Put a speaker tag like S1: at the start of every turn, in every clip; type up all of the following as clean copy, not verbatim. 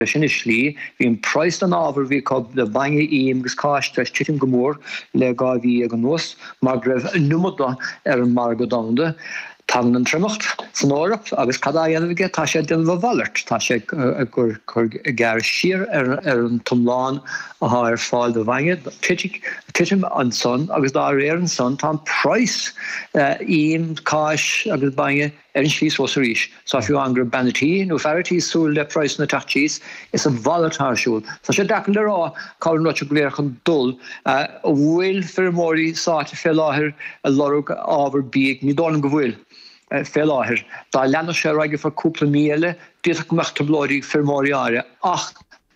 S1: sin is slí hín price an ábhar bhí cob le bange íam gus cáiste titim gomór le gáhí ag an nuas mar greibh numada ar an mar go damda tan an trimocht san árap agus cadá dhéanamh tá sé den bh bhallart tá sé gur gar siar ar an tomláin ar fáil do bhainge titim an son agus dá réir an son tá price íam cáis agus bange ar an slís was a ríis. So if you angra banatí nó ferrití súil le price na tachtíos is a volatile Tá sé dacan le rá cá nó léir chun dul bhfuil firmóí sáte fé láthir a lorug ábhar bíag ní dálan go bhfuil fé láthir. Tá leanna sé raige fa cúpla míle díach meachta blóirí firmóí áire ach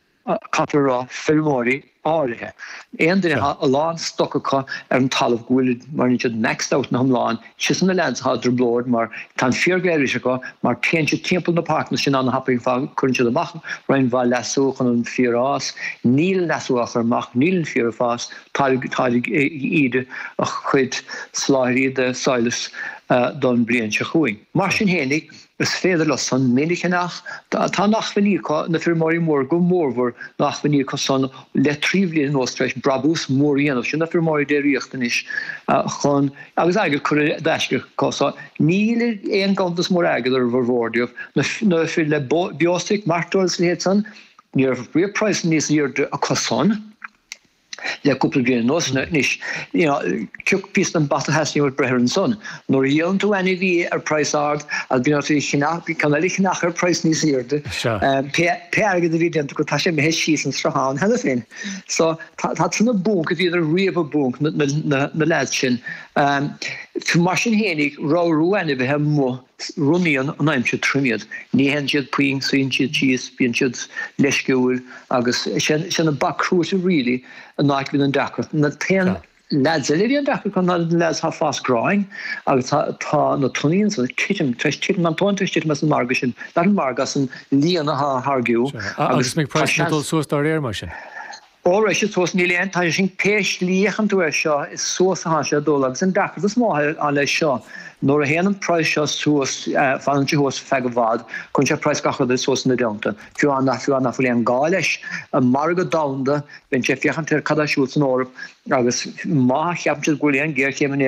S1: catará firmóí áirithe. Éon duine a lán stocha ar an talamh gúil mar ní next out na hamláin si san na lens hádra blód mar tá fiorgéir se go mar téintse timp na parkna sin an haping fá chuintse amach rain bhil lesúchan an fiorás níl lesúach armach níl an fior fás táig iad a chuid sláirí de Silas don blian se chuing. Mar sin hénig is féidir le san mélichenach tá nachfaní na firmóí mór go mórhór nachfaní san le tríomhlíon nóstreis brabús mór dhéanamh sin na firmóí déiríochtan is chun agus aige chu deisce cosá níl éon gantas mór aige ar bhórdiomh na fi le biostic martóils le héad san níor bhríomh price níos dhéirde a cosán le cúpla bliain nó níos ciúg pís an bata heasníú brethir an son. Nóair dhéann tú ana bhí ar price ard a bíonaí canala chinach ar price níos dhéirde. Peargad a bhí déanta go tá sé mé síos an straháin hena féin. So tá sanna búnc a bhí ar riamh búnc na leid sin. Tú mar sin hénig ráú ana bheit mó runníon an aimimse trimiad. Ní hen siad puing suin siad tíos bíon siad leisciúil agus sin a bacrúte rilí a náic bhín an dachart. Na ten lads a living dach kan lads ha fast growing agus tá na tunín so titim man pontish titim as margashin that margasin líana ha hargiu
S2: agus meg price metal source dar air motion
S1: Or is het was nearly anti-aging page liegen to a shot is so $100 and that was more on a shot. Nor a hen price shot source financial horse fagavad, concha price gachod the source in the downta. Fiona fully and Galish, a marga down the when Jeff Yahanter Kadashoots in Orb, Agus Ma Captain Gullian, Gear came in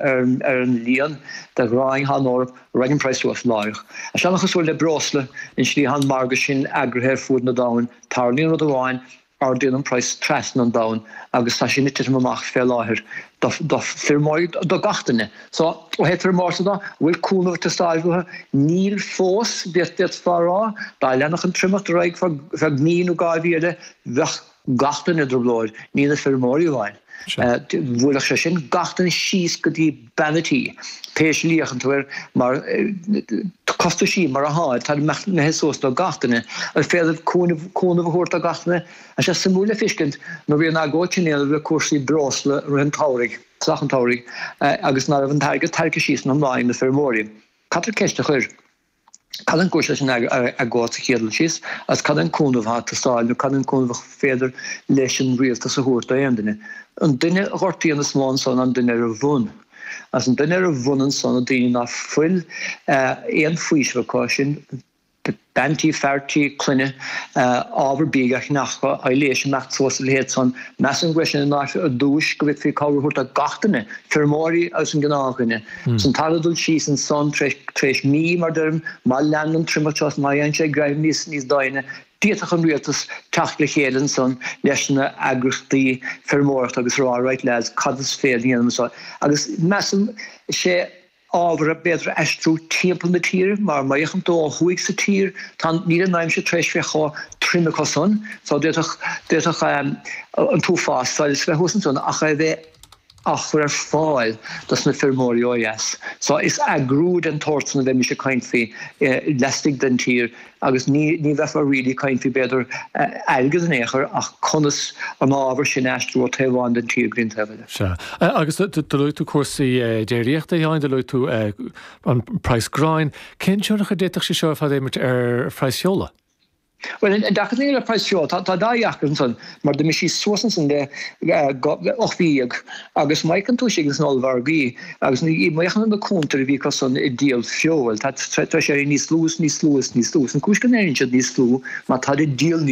S1: and Leon, the growing Hanor, writing price was large. A Shamachas will the brosler, and she han margashin, agri food in the down, Tarlin of the wine. Ar dyn price tresn an dawn agus tá sin nittir mamach fé láthir do firmóid do gachtainine. So o het firmóid da bhfuil cúnamh te stáilguthe níl fós bit farrá dá lenach an trimach raig for gnín ó gáhíle bheith gachtainine droblóid ní na firmóí bhain. Bhuailach sé sin gachtain síos go dtí banatí. Péis líochan tuair mar costa sí mar a háid tá mecht na hesós do gachtainine a féidir cúnamh thuirt a gachtainine a sé samúla fiscint nó bhíon agóitinéal le cuasaí brosla ruin táirigh, sachan táirigh agus ná bhan tairge síos na mláin na firmóí. Catar ceiste chuir. Cadan gúis sin agóit a chéadal síos as cadan cúnamh hat a stáil nó cadan cúnamh féidir leis an rialta sa thuirt a dhéandaine. An duine ghortaí an na smáin son an duine ar bhun. As an duine ar bhunan son a daoine na fuil éon faoisbhá sin bantí fertí cluine ábhar bígach nachcha a léis mecht sósa le héad son meas an ghuisin nach a dúis go bhfuil fí cabhar a gachtainine firmóí as an gnáchaine. San taladul síos an son treis mí mar derm má leann trimachos má dhéann sé greibh níos daine Díach an rialtas teach le chéalann son leis na agrachtaí firmóirt agus ráráid leis cadas féilíon agus measam sé ábhar a beidir eistrú timp na tír mar maiochan dó chuig sa tír tá ní an naim sé treis fé trimachos son so déach an túfás sáilis bheith hosan son ach a bheith achar fáil das na firmóí OS. So is agrúd an torsan a bheith mi sé caint fi lestig den tír agus ní bheith really caint fi beidir ailgad an éair ach conas an ábhar sin eistrú ó Taiwan den tír grin tefile.
S2: Agus do tú cuasaí déiríocht a dhéáin do tú an price grind. Cén seoach a déach sé seo fad éimirt ar phraisceola?
S1: Well da le presio tá daachchan son mar de mis sosan san de ochvíag agus mai an tú sigus nolvarví agus meichan be konter ví son I deal fiol sé níos lús an kus gan ní slú má tá deal